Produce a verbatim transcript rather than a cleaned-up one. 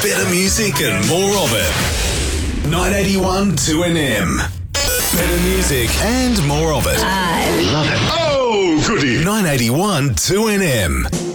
Better music and more of it. nine eighty-one two N M. Better music and more of it. I love it. Oh, goody. nine eighty-one two N M.